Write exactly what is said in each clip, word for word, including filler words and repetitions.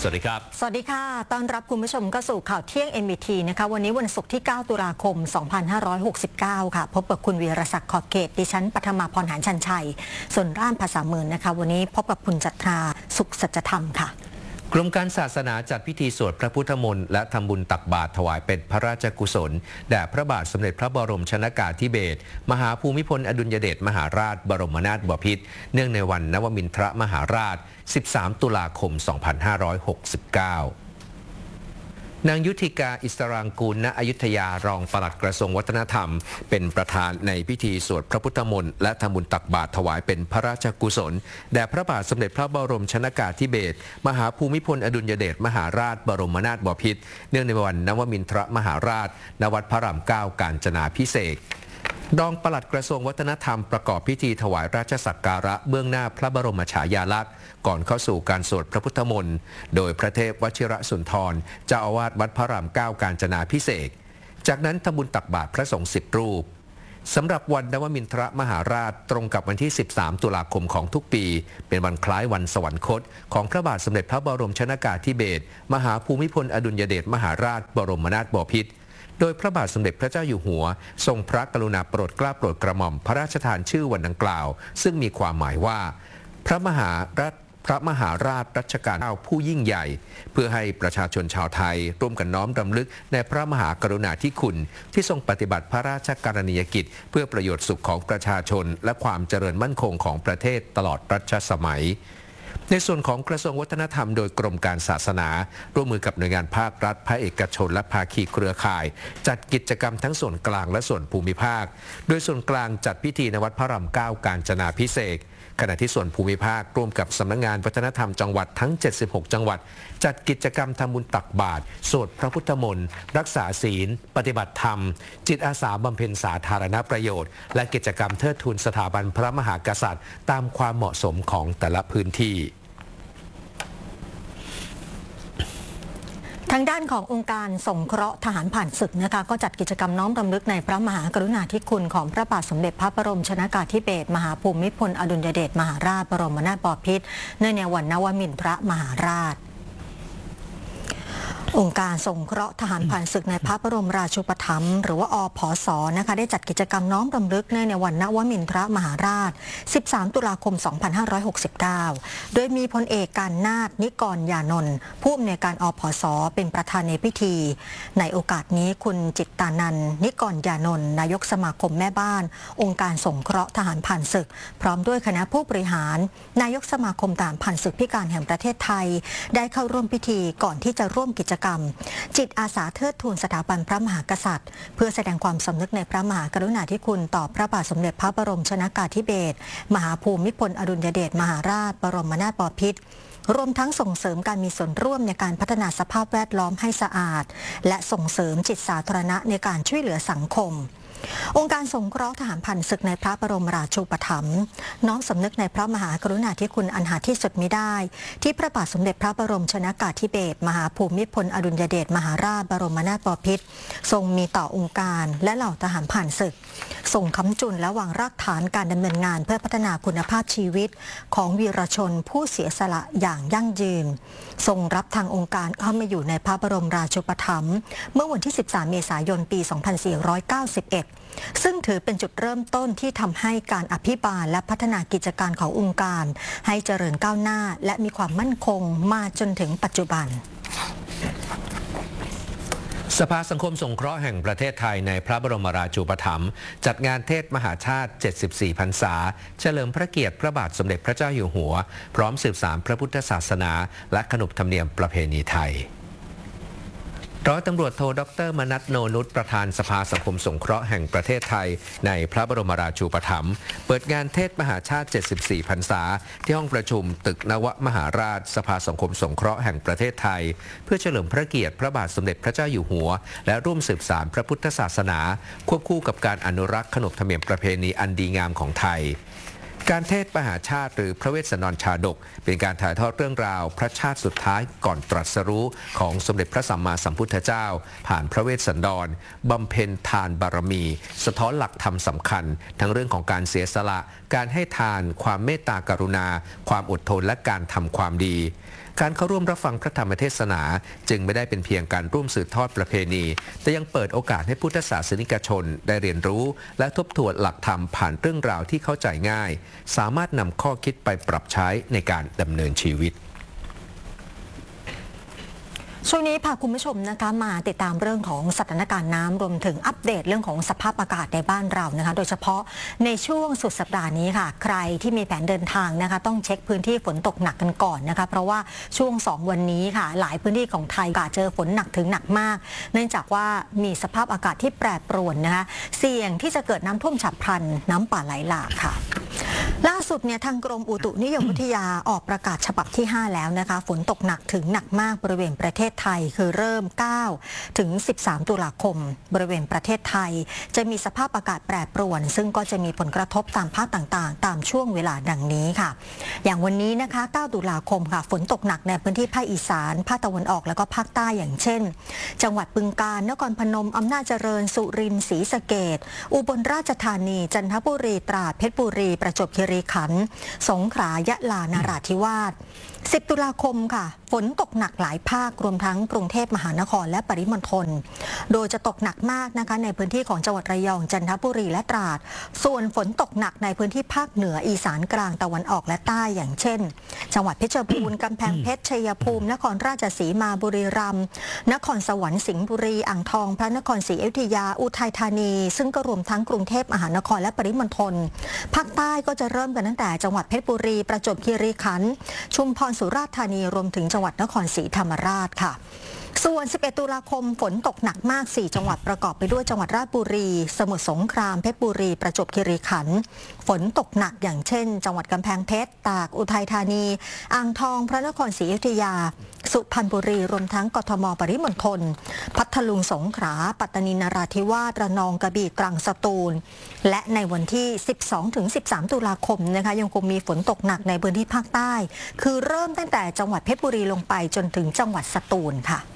วัสดีครับสวัสดีค่ะต้อนรับคุณผู้ชมเข้าสู่ข่าวเที่ยง เอ็ม บี ที นะคะวันนี้วันศุกร์ที่ เก้า ตุลาคม สองพันห้าร้อยหกสิบเก้า ค่ะพบกับคุณวีรศักดิ์ขอบเขตดิฉันปฐมาพรหารชันชัยส่วนร่ามภาษามือนะคะวันนี้พบกับคุณจัตราสุขสัจธรรมค่ะกรมการศาสนาจัดพิธีสวดพระพุทธมนต์และทำบุญตักบาตรถวายเป็นพระราชกุศลแด่พระบาทสมเด็จพระบรมชนกาธิเบศรมหาภูมิพลอดุลยเดชมหาราชบรมนาถบพิตรเนื่องในวันนวมินทรมหาราช สิบสาม ตุลาคม สองพันห้าร้อยหกสิบเก้านางยุทธิกาอิสรางกูลณอยุธยารองปลัดกระทรวงวัฒนธรรมเป็นประธานในพิธีสวดพระพุทธมนต์และทำบุญตักบาตรถวายเป็นพระราชกุศลแด่พระบาทสมเด็จพระบรมชนกาธิเบศรมหาภูมิพลอดุลยเดชมหาราชบรมนาถบพิตรเนื่องในวันนวมินทรมหาราชณวัดพระรามเก้ากาญจนาภิเษกรองปลัดกระทรวงวัฒนธรรมประกอบพิธีถวายราชสักการะเบื้องหน้าพระบรมฉายาลักษณ์ก่อนเข้าสู่การสวดพระพุทธมนต์โดยพระเทพวชิรสุนทรเจ้าอาวาสวัดพระรามเก้ากาญจนาภิเษกจากนั้นทำบุญตักบาตรพระสงฆ์สิบรูปสำหรับวันนวมินทรมหาราชตรงกับวันที่ สิบสาม ตุลาคมของทุกปีเป็นวันคล้ายวันสวรรคตของพระบาทสมเด็จพระบรมชนกาธิเบศรมหาภูมิพลอดุลยเดชมหาราชบรมนาถบพิตรโดยพระบาทสมเด็จพระเจ้าอยู่หัวทรงพระกรุณาโปรดเกล้าโปรดกระหม่อมพระราชทานชื่อวันดังกล่าวซึ่งมีความหมายว่าพระมหาราชพระมหาราชรัชกาลที่เก้าผู้ยิ่งใหญ่เพื่อให้ประชาชนชาวไทยร่วมกันน้อมรำลึกในพระมหากรุณาธิคุณที่ทรงปฏิบัติพระราชกรณียกิจเพื่อประโยชน์สุขของประชาชนและความเจริญมั่นคงของประเทศตลอดรัชสมัยในส่วนของกระทรวงวัฒนธรรมโดยกรมการศาสนาร่วมมือกับหน่วยงานภาครัฐภาคเอกชนและภาคีเครือข่ายจัดกิจกรรมทั้งส่วนกลางและส่วนภูมิภาคโดยส่วนกลางจัดพิธีณวัดพระรามเก้ากาญจนาภิเษกขณะที่ส่วนภูมิภาคร่วมกับสำนักงานวัฒนธรรมจังหวัดทั้งเจ็ดสิบหกจังหวัดจัดกิจกรรมทำบุญตักบาตรสวดพระพุทธมนต์รักษาศีลปฏิบัติธรรมจิตอาสาบำเพ็ญสาธารณประโยชน์และกิจกรรมเทิดทูนสถาบันพระมหากษัตริย์ตามความเหมาะสมของแต่ละพื้นที่ทางด้านขององค์การสงเคราะห์ทหารผ่านศึกนะคะก็จัดกิจกรรมน้อมรำลึกในพระมหากรุณาธิคุณของพระบาทสมเด็จพระบรมชนกาธิเบศรมหาภูมิพลอดุลยเดชมหาราชบรมนาถบพิตรเนื่องในวันนวมินทรมหาราชองค์การสงเคราะห์ทหารผ่านศึกในพระบรมราชูปถัมภ์หรือว่าอผส.นะคะได้จัดกิจกรรมน้อมรำลึกในวันนวมินทรมหาราช สิบสาม ตุลาคม สองพันห้าร้อยหกสิบเก้า โดยมีพลเอกการนาถนิกรยานนท์ผู้อำนวยการอผส.เป็นประธานในพิธีในโอกาสนี้คุณจิตตานันท์นิกรยานนท์นายกสมาคมแม่บ้านองค์การสงเคราะห์ทหารผ่านศึกพร้อมด้วยคณะผู้บริหารนายกสมาคมทหารผ่านศึกพิการแห่งประเทศไทยได้เข้าร่วมพิธีก่อนที่จะร่วมกิจกรรมจิตอาสาเทิดทูนสถาบันพระมหากษัตริย์เพื่อแสดงความสำนึกในพระมหากรุณาธิคุณต่อพระบาทสมเด็จพระบรมชนกาธิเบศรมหาภูมิพลอดุลยเดชมหาราชบรมนาถบพิตรรวมทั้งส่งเสริมการมีส่วนร่วมในการพัฒนาสภาพแวดล้อมให้สะอาดและส่งเสริมจิตสาธารณะในการช่วยเหลือสังคมองค์การสงเคราะห์ทหารผ่านศึกในพระบรมราชูปถัมภ์น้อมสำนึกในพระมหากรุณาธิคุณอันหาที่สุดมิได้ที่พระบาทสมเด็จพระบรมชนกาธิเบศรมหาภูมิพลอดุลยเดชมหาราชบรมนาถบพิตรทรงมีต่อองค์การและเหล่าทหารผ่านศึกส่งค้ำจุนและวางรากฐานการดำเนินงานเพื่อพัฒนาคุณภาพชีวิตของวีรชนผู้เสียสละอย่างยั่งยืนทรงรับทางองค์การเข้ามาอยู่ในพระบรมราชูปถัมภ์เมื่อวันที่สิบสามเมษายนปีสองพันสี่ร้อยเก้าสิบเอ็ดซึ่งถือเป็นจุดเริ่มต้นที่ทำให้การอภิบาลและพัฒนากิจการขององค์การให้เจริญก้าวหน้าและมีความมั่นคงมาจนถึงปัจจุบันสภาสังคมสงเคราะห์แห่งประเทศไทยในพระบรมราชูปถัมภ์จัดงานเทศมหาชาติ เจ็ดสิบสี่ พรรษาเฉลิมพระเกียรติพระบาทสมเด็จพระเจ้าอยู่หัวพร้อมสืบสานพระพุทธศาสนาและขนบธรรมเนียมประเพณีไทยร้อยตำรวจโทดรมนัสโนนุชประธานสภาสังคมสงเคราะห์แห่งประเทศไทยในพระบรมราชูปถัมภ์เปิดงานเทศมหาชาติ เจ็ดสิบสี่ พรรษาที่ห้องประชุมตึกนวมหาราชสภาสังคมสงเคราะห์แห่งประเทศไทยเพื่อเฉลิมพระเกียรติพระบาทสมเด็จพระเจ้าอยู่หัวและร่วมสืบสานพระพุทธศาสนาควบคู่กับการอนุรักษ์ขนบธรรมเนียมประเพณีอันดีงามของไทยการเทศมหาชาติหรือพระเวสสันดรชาดกเป็นการถ่ายทอดเรื่องราวพระชาติสุดท้ายก่อนตรัสรู้ของสมเด็จพระสัมมาสัมพุทธเจ้าผ่านพระเวสสันดรบำเพ็ญทานบารมีสะท้อนหลักธรรมสำคัญทั้งเรื่องของการเสียสละการให้ทานความเมตตากรุณาความอดทนและการทำความดีการเข้าร่วมรับฟังพระธรรมเทศนาจึงไม่ได้เป็นเพียงการร่วมสืบทอดประเพณีแต่ยังเปิดโอกาสให้พุทธศาสนิกชนได้เรียนรู้และทบทวนหลักธรรมผ่านเรื่องราวที่เข้าใจง่ายสามารถนำข้อคิดไปปรับใช้ในการดำเนินชีวิตช่วงนี้พาคุณผู้ชมนะคะมาติดตามเรื่องของสถานการณ์น้ำรวมถึงอัปเดตเรื่องของสภาพอากาศในบ้านเรานะคะโดยเฉพาะในช่วงสุดสัปดาห์นี้ค่ะใครที่มีแผนเดินทางนะคะต้องเช็คพื้นที่ฝนตกหนักกันก่อนนะคะเพราะว่าช่วงสองวันนี้ค่ะหลายพื้นที่ของไทยอาจเจอฝนหนักถึงหนักมากเนื่องจากว่ามีสภาพอากาศที่แปรปรวนนะคะเสี่ยงที่จะเกิดน้ำท่วมฉับพลันน้ำป่าไหลหลากค่ะล่าสุดเนี่ยทางกรมอุตุนิยมวิทยาออกประกาศฉบับที่ห้าแล้วนะคะฝนตกหนักถึงหนักมากบริเวณประเทศไทยคือเริ่มเก้าถึงสิบสามตุลาคมบริเวณประเทศไทยจะมีสภาพอากาศแปรปรวนซึ่งก็จะมีผลกระทบตามภาคต่างๆตามช่วงเวลาดังนี้ค่ะอย่างวันนี้นะคะเก้าตุลาคมค่ะฝนตกหนักในพื้นที่ภาคอีสานภาคตะวันออกแล้วก็ภาคใต้อย่างเช่นจังหวัดบึงกาฬนครพนมอำนาจเจริญสุรินทร์ศรีสะเกษอุบลราชธานีจันทบุรีตราดเพชรบุรีประจวบคีรีขันธ์สงขลายะลานราธิวาสสิบตุลาคมค่ะฝนตกหนักหลายภาครวมทั้งกรุงเทพมหานครและปริมณฑลโดยจะตกหนักมากนะคะในพื้นที่ของจังหวัดระยองจันทบุรีและตราดส่วนฝนตกหนักในพื้นที่ภาคเหนืออีสานกลางตะวันออกและใต้อย่างเช่นจังหวัดเพชรบูรณ์กำแพงเพชรชัยภูมินครราชสีมาบุรีรัมย์นครสวรรค์สิงห์บุรีอ่างทองพระนครศรีอยุธยาอุทัยธานีซึ่งก็รวมทั้งกรุงเทพมหานครและปริมณฑลภาคใต้ก็จะเริ่มกันตั้งแต่จังหวัดเพชรบุรีประจวบคีรีขันธ์ชุมพรสุราษฎร์ธานีรวมถึงจังหวัดนครศรีธรรมราชค่ะส่วนสิบเอ็ดตุลาคมฝนตกหนักมากสี่จังหวัดประกอบไปด้วยจังหวัดราชบุรีสมุทรสงครามเพชรบุรีประจวบคีรีขันธ์ฝนตกหนักอย่างเช่นจังหวัดกำแพงเพชรตากอุทัยธานีอ่างทองพระนครศรีอยุธยาสุพรรณบุรีรวมทั้งกทมปริมณฑลพัทลุงสงขลาปัตตานีนราธิวาสระนองกระบี่ตรังสตูลและในวันที่ สิบสองถึงสิบสาม ตุลาคมนะคะยังคงมีฝนตกหนักในพื้นที่ภาคใต้คือเริ่มตั้งแต่จังหวัดเพชรบุรีลงไปจนถึงจังหวัดสตูลค่ะ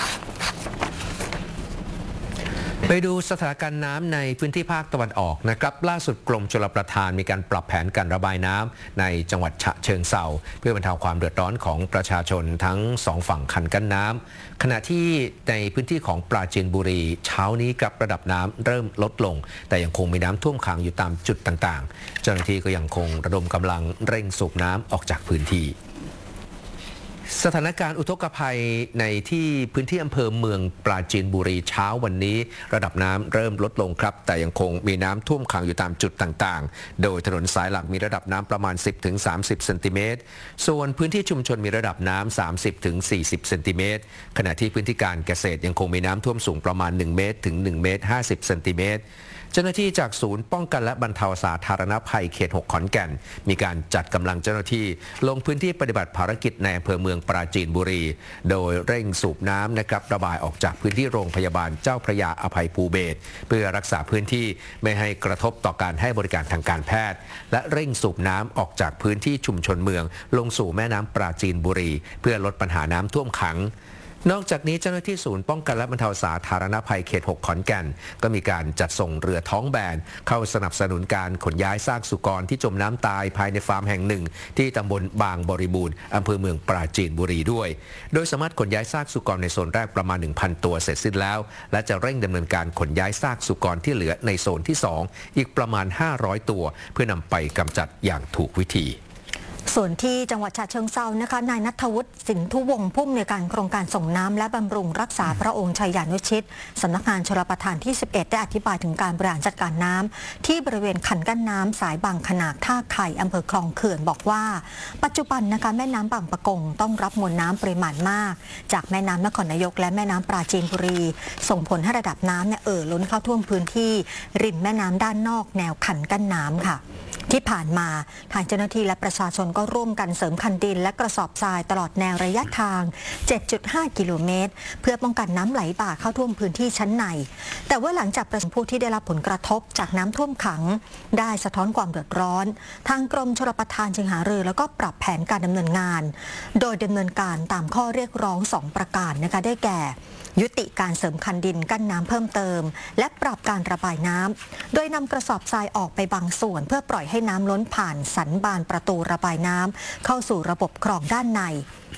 ไปดูสถานการณ์น้ำในพื้นที่ภาคตะวันออกนะครับล่าสุดกรมชลประทานมีการปรับแผนการระบายน้ำในจังหวัดฉะเชิงเทราเพื่อบรรเทาความเดือดร้อนของประชาชนทั้งสองฝั่งคันกั้นน้ำขณะที่ในพื้นที่ของปราจีนบุรีเช้านี้กับระดับน้ำเริ่มลดลงแต่ยังคงมีน้ำท่วมขังอยู่ตามจุดต่างๆเจ้าหน้าที่ก็ยังคงระดมกำลังเร่งสูบน้ำออกจากพื้นที่สถานการณ์อุทกภัยในที่พื้นที่อำเภอเมืองปราจีนบุรีเช้าวันนี้ระดับน้ำเริ่มลดลงครับแต่ยังคงมีน้ำท่วมขังอยู่ตามจุดต่างๆโดยถนนสายหลักมีระดับน้ำประมาณ สิบถึงสามสิบ เซนติเมตรส่วนพื้นที่ชุมชนมีระดับน้ำ สามสิบถึงสี่สิบ เซนติเมตรขณะที่พื้นที่การเกษตรยังคงมีน้ำท่วมสูงประมาณหนึ่งเมตรถึงหนึ่งเมตรห้าสิบ เซนติเมตรเจ้าหน้าที่จากศูนย์ป้องกันและบรรเทาสาธารณภัยเขตหกขอนแก่นมีการจัดกำลังเจ้าหน้าที่ลงพื้นที่ปฏิบัติภารกิจในอำเภอเมืองปราจีนบุรีโดยเร่งสูบน้ำนะครับระบายออกจากพื้นที่โรงพยาบาลเจ้าพระยาอภัยภูเบศรเพื่อรักษาพื้นที่ไม่ให้กระทบต่อการให้บริการทางการแพทย์และเร่งสูบน้ำออกจากพื้นที่ชุมชนเมืองลงสู่แม่น้ำปราจีนบุรีเพื่อลดปัญหาน้ำท่วมขังนอกจากนี้เจ้าหน้าที่ศูนย์ป้องกันและบรรเทาสาธารณภัยเขตหกขอนแก่นก็มีการจัดส่งเรือท้องแบนเข้าสนับสนุนการขนย้ายซากสุกรที่จมน้ำตายภายในฟาร์มแห่งหนึ่งที่ตำบลบางบริบูรณ์อำเภอเมืองปราจีนบุรีด้วยโดยสามารถขนย้ายซากสุกรในโซนแรกประมาณ หนึ่งพัน ตัวเสร็จสิ้นแล้วและจะเร่งดำเนินการขนย้ายซากสุกรที่เหลือในโซนที่สองอีกประมาณห้าร้อยตัวเพื่อนำไปกำจัดอย่างถูกวิธีส่วนที่จังหวัดฉะเชิงเทรานะคะนายณัฐวุฒิสินธุวงศ์ผู้อำนวยการโครงการส่งน้ำและบำรุงรักษาพระองค์ชัยยานุชิตสำนักงานชลประทานที่สิบเอ็ดได้อธิบายถึงการบริหารจัดการน้ำที่บริเวณคันกั้นน้ำสายบางขนาดท่าไข่อำเภอคลองเขื่อนบอกว่าปัจจุบันนะคะแม่น้ำบางปะกงต้องรับมวลน้ำปริมาณมากจากแม่น้ำนครนายกและแม่น้ำปราจีนบุรีส่งผลให้ระดับน้ำเนี่ยเอ่อล้นเข้าท่วมพื้นที่ริมแม่น้ำด้านนอกแนวคันกั้นน้ำค่ะที่ผ่านมาทางเจ้าหน้าที่และประชาชนก็ร่วมกันเสริมคันดินและกระสอบทรายตลอดแนวระยะทาง เจ็ดจุดห้า กิโลเมตรเพื่อป้องกันน้ำไหลบ่าเข้าท่วมพื้นที่ชั้นในแต่ว่าหลังจากประชาชนผู้ที่ได้รับผลกระทบจากน้ำท่วมขังได้สะท้อนความเดือดร้อนทางกรมชลประทานจึงหารือแล้วก็ปรับแผนการดำเนินงานโดยดำเนินการตามข้อเรียกร้องสองประการนะคะได้แก่ยุติการเสริมคันดินกั้นน้ำเพิ่มเติมและปรับการระบายน้ำโดยนำกระสอบทรายออกไปบางส่วนเพื่อปล่อยให้น้ำล้นผ่านสันบานประตูระบายน้ำเข้าสู่ระบบคลองด้านใน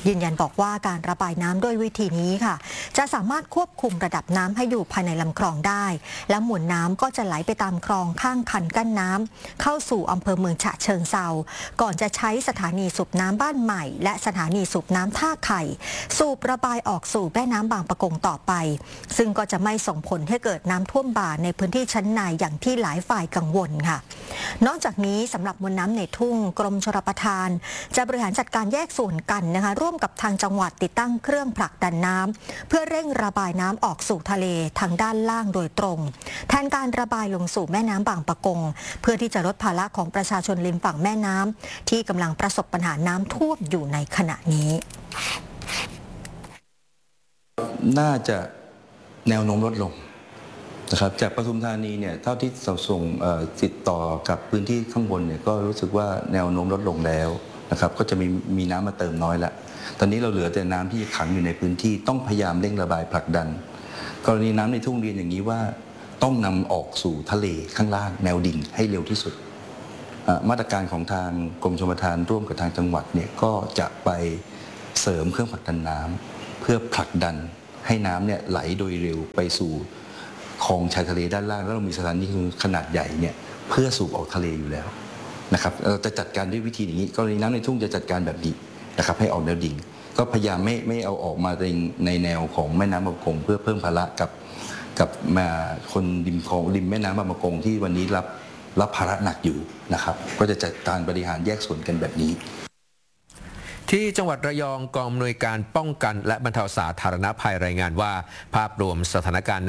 ยืนยันบอกว่าการระบายน้ำด้วยวิธีนี้ค่ะจะสามารถควบคุมระดับน้ำให้อยู่ภายในลำคลองได้และมวลน้ำก็จะไหลไปตามคลองข้างคันกั้นน้ำเข้าสู่อำเภอเมืองฉะเชิงเทราก่อนจะใช้สถานีสูบน้ำบ้านใหม่และสถานีสูบน้ำท่าไข่สูบระบายออกสู่แม่น้ำบางปะกงต่อไปซึ่งก็จะไม่ส่งผลให้เกิดน้ำท่วมบ่าในพื้นที่ชั้นในอย่างที่หลายฝ่ายกังวลค่ะนอกจากนี้สำหรับมวลน้ำในทุ่งกรมชลประทานจะบริหารจัดการแยกส่วนกันนะคะร่วมกับทางจังหวัดติดตั้งเครื่องผลักดันน้ำเพื่อเร่งระบายน้ำออกสู่ทะเลทางด้านล่างโดยตรงแทนการระบายลงสู่แม่น้ำบางปะกงเพื่อที่จะลดภาระของประชาชนริมฝั่งแม่น้ำที่กำลังประสบปัญหาน้ำท่วมอยู่ในขณะนี้น่าจะแนวโน้มลดลงนะครับจากปทุมธานีเนี่ยเท่าที่เราส่งติดต่อกับพื้นที่ข้างบนเนี่ยก็รู้สึกว่าแนวโน้มลดลงแล้วนะครับก็จะมีมีน้ำมาเติมน้อยละตอนนี้เราเหลือแต่น้ำที่ขังอยู่ในพื้นที่ต้องพยายามเร่งระบายผลักดันกรณีน้ำในทุ่งเรียนอย่างนี้ว่าต้องนำออกสู่ทะเลข้างล่างแนวดิ่งให้เร็วที่สุดมาตรการของทางกรมชลประทานร่วมกับทางจังหวัดเนี่ยก็จะไปเสริมเครื่องผลักดันน้ำเพื่อผลักดันให้น้ำเนี่ยไหลโดยเร็วไปสู่คลองชายทะเลด้านล่างแล้วเรามีสถานีขนาดใหญ่เนี่ยเพื่อสูบออกทะเลอยู่แล้วนะครับเราจะจัดการด้วยวิธีอย่างนี้กรณีน้ำในทุ่งจะจัดการแบบนี้นะครับให้ออกแนวดิ่งก็พยายามไม่ไม่เอาออกมาในในแนวของแม่น้ำบางปะกงเพื่อเพิ่มภาระกับกับมาคนริมคลองริมแม่น้ำบางปะกงที่วันนี้รับรับภาระหนักอยู่นะครับก็จะจัดการบริหารแยกส่วนกันแบบนี้ที่จังหวัดระยองกองอำนวยการป้องกันและบรรเทาสาธารณภัยรายงานว่าภาพรวมสถานการณ์